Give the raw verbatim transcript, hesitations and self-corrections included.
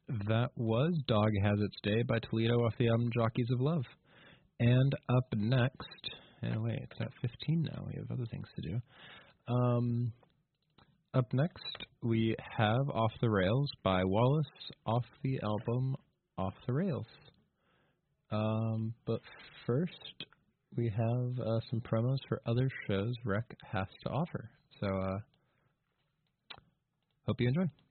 that was Dog Has Its Day by Toledo off the album Jockeys of Love. And up next, and wait, it's at fifteen now. We have other things to do. Um, up next, we have Off the Rails by Wallace off the album Off the Rails. Um, but first, we have uh, some promos for other shows Rec has to offer. So, uh, hope you enjoy.